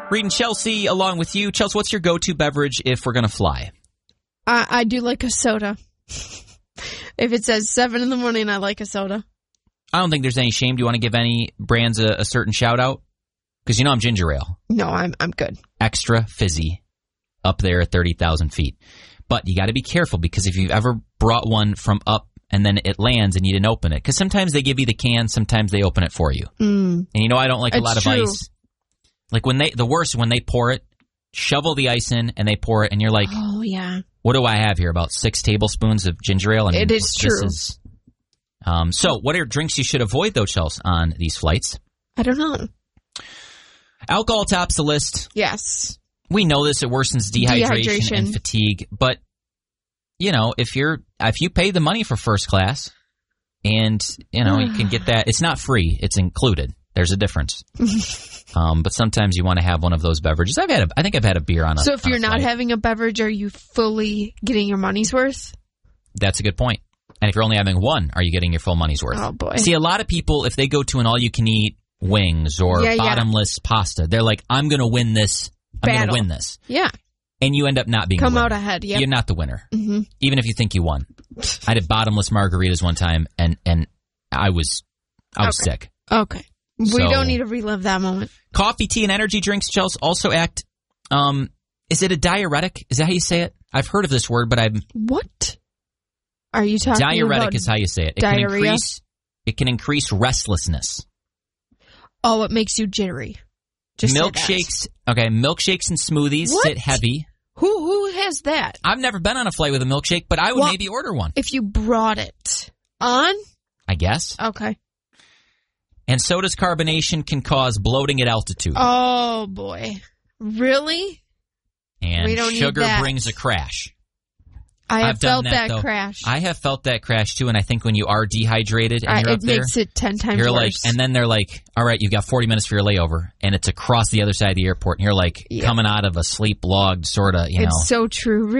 Reed and Chelsea along with you. Chelsea, what's your go-to beverage if we're going to fly? I do like a soda. If it says 7 in the morning, I like a soda. I don't think there's any shame. Do you want to give any brands a certain shout-out? Because you know I'm ginger ale. No, I'm good. Extra fizzy up there at 30,000 feet. But you got to be careful because if you've ever brought one from up and then it lands and you didn't open it. Because sometimes they give you the can, sometimes they open it for you. And you know I don't like a lot of ice. Like when they pour it, shovel the ice in and they pour it and you're like, oh yeah, what do I have here? About 6 tablespoons of ginger ale? I mean, it is true. So what are drinks you should avoid though, Chelsea, on these flights? I don't know. Alcohol tops the list. Yes. We know this, it worsens dehydration and fatigue, but you know, if you pay the money for first class and you know, you can get that, it's not free, it's included. There's a difference. But sometimes you want to have one of those beverages. I think I've had a beer on a So if you're not flight. having a beverage, are you fully getting your money's worth? That's a good point. And if you're only having one, are you getting your full money's worth? Oh boy. See, a lot of people, if they go to an all-you-can-eat wings or bottomless pasta, they're like, I'm going to win this. I'm going to win this. Yeah. And you end up not being Come out ahead, yeah. You're not the winner. Mm-hmm. Even if you think you won. I did bottomless margaritas one time, and I was sick. Okay. We don't need to relive that moment. Coffee, tea, and energy drinks, Chelsea, also act, is it a diuretic? Is that how you say it? I've heard of this word, but What? Are you talking about? Diuretic is how you say it. Diarrhea? It can increase restlessness. Oh, it makes you jittery. Just milkshakes. Okay, milkshakes and smoothies sit heavy. Who has that? I've never been on a flight with a milkshake, but I would maybe order one. If you brought it on? I guess. Okay. And soda's carbonation can cause bloating at altitude. Oh, boy. Really? And sugar brings a crash. I have felt that crash. I have felt that crash, too, and I think when you are dehydrated and you're up there, it makes it 10 times you're worse. And then they're like, all right, you've got 40 minutes for your layover, and it's across the other side of the airport, and you're like coming out of a sleep log, sort of, you know. It's so true.